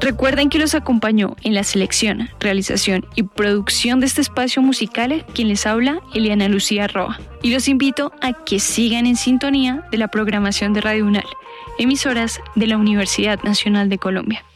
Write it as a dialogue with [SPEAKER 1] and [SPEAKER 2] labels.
[SPEAKER 1] Recuerden que los acompañó en la selección, realización y producción de este espacio musical quien les habla, Eliana Lucía Roa. Y los invito a que sigan en sintonía de la programación de Radio UNAL, emisoras de la Universidad Nacional de Colombia.